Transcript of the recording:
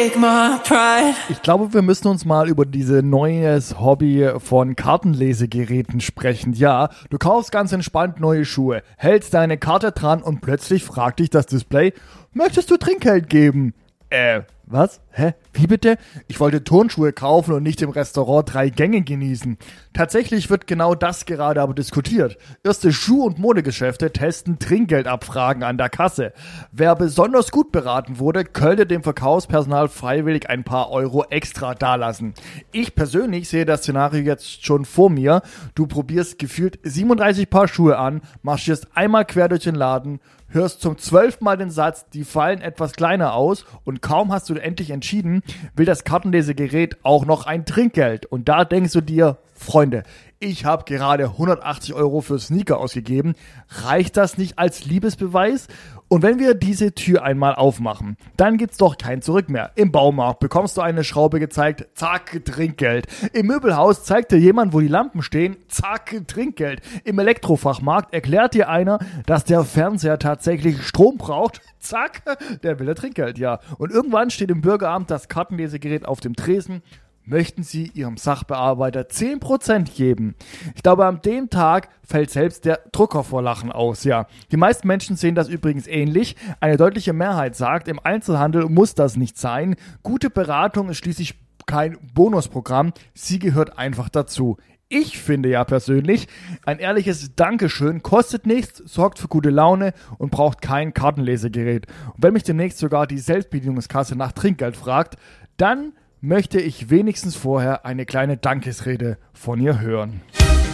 Ich glaube, wir müssen uns mal über dieses neues Hobby von Kartenlesegeräten sprechen. Ja, du kaufst ganz entspannt neue Schuhe, hältst deine Karte dran und plötzlich fragt dich das Display, möchtest du Trinkgeld geben? Was? Hä? Wie bitte? Ich wollte Turnschuhe kaufen und nicht im Restaurant 3 Gänge genießen. Tatsächlich wird genau das gerade aber diskutiert. Erste Schuh- und Modegeschäfte testen Trinkgeldabfragen an der Kasse. Wer besonders gut beraten wurde, könnte dem Verkaufspersonal freiwillig ein paar Euro extra dalassen. Ich persönlich sehe das Szenario jetzt schon vor mir. Du probierst gefühlt 37 Paar Schuhe an, marschierst einmal quer durch den Laden, hörst zum 12. Mal den Satz, die fallen etwas kleiner aus und kaum hast du endlich entschieden, will das Kartenlesegerät auch noch ein Trinkgeld. Und da denkst du dir, Freunde, ich habe gerade 180 Euro für Sneaker ausgegeben. Reicht das nicht als Liebesbeweis? Und wenn wir diese Tür einmal aufmachen, dann gibt's doch kein Zurück mehr. Im Baumarkt bekommst du eine Schraube gezeigt, zack, Trinkgeld. Im Möbelhaus zeigt dir jemand, wo die Lampen stehen, zack, Trinkgeld. Im Elektrofachmarkt erklärt dir einer, dass der Fernseher tatsächlich Strom braucht, zack, der will ja Trinkgeld, ja. Und irgendwann steht im Bürgeramt das Kartenlesegerät auf dem Tresen. Möchten Sie Ihrem Sachbearbeiter 10% geben? Ich glaube, an dem Tag fällt selbst der Drucker vor Lachen aus, ja. Die meisten Menschen sehen das übrigens ähnlich. Eine deutliche Mehrheit sagt, im Einzelhandel muss das nicht sein. Gute Beratung ist schließlich kein Bonusprogramm. Sie gehört einfach dazu. Ich finde ja persönlich, ein ehrliches Dankeschön kostet nichts, sorgt für gute Laune und braucht kein Kartenlesegerät. Und wenn mich demnächst sogar die Selbstbedienungskasse nach Trinkgeld fragt, dann möchte ich wenigstens vorher eine kleine Dankesrede von ihr hören.